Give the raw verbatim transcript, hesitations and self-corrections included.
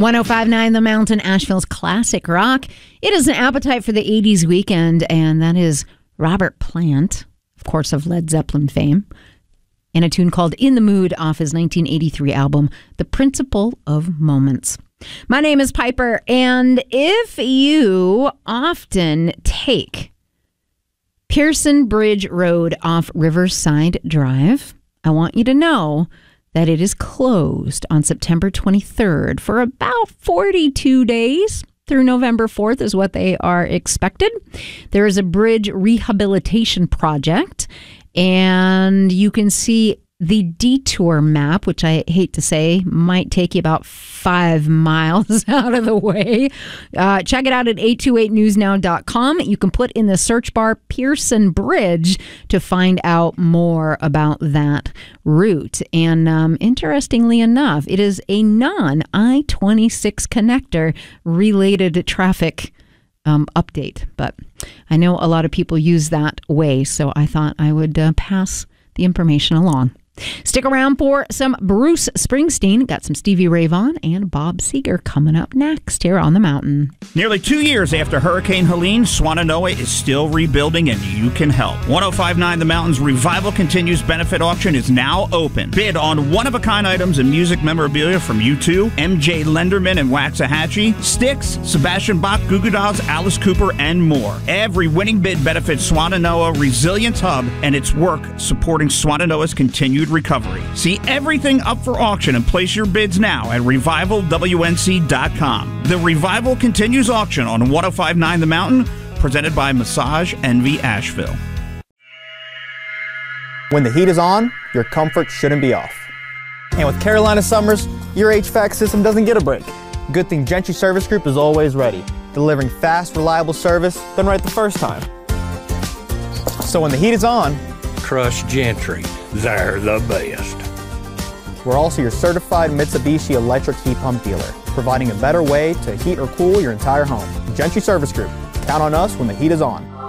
one oh five point nine The Mountain, Asheville's classic rock. It is an appetite for the eighties weekend, and that is Robert Plant, of course, of Led Zeppelin fame, and a tune called In the Mood off his nineteen eighty-three album, The Principle of Moments. My name is Piper, and if you often take Pearson Bridge Road off Riverside Drive, I want you to know that it is closed on September twenty-third for about forty-two days through November fourth is what they are expected. There is a bridge rehabilitation project, and you can see the detour map, which I hate to say might take you about five miles out of the way. Uh, check it out at eight two eight news now dot com. You can put in the search bar Pearson Bridge to find out more about that route. And um, interestingly enough, it is a non I twenty-six connector related traffic um, update. But I know a lot of people use that way, so I thought I would uh, pass the information along. Stick around for some Bruce Springsteen. Got some Stevie Ray Vaughan and Bob Seger coming up next here on The Mountain. Nearly two years after Hurricane Helene, Swannanoa is still rebuilding, and you can help. one oh five point nine The Mountain's Revival Continues benefit auction is now open. Bid on one-of-a-kind items and music memorabilia from U two, M J Lenderman and Waxahachie, Styx, Sebastian Bach, Goo Goo Dolls, Alice Cooper, and more. Every winning bid benefits Swannanoa Resilience Hub and its work supporting Swannanoa's continued recovery. See everything up for auction and place your bids now at revival w n c dot com. The Revival Continues auction on one oh five point nine The Mountain, presented by Massage Envy Asheville. When the heat is on, your comfort shouldn't be off. And with Carolina summers, your H V A C system doesn't get a break. Good thing Gentry Service Group is always ready, delivering fast, reliable service done right the first time. So when the heat is on, trust Gentry. They're the best. We're also your certified Mitsubishi electric heat pump dealer, providing a better way to heat or cool your entire home. Gentry Service Group. Count on us when the heat is on.